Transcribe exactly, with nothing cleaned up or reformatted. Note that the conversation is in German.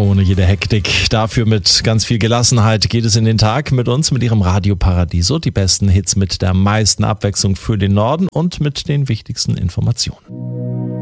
Ohne jede Hektik. Dafür mit ganz viel Gelassenheit geht es in den Tag mit uns, mit Ihrem Radio Paradiso. Die besten Hits mit der meisten Abwechslung für den Norden und mit den wichtigsten Informationen.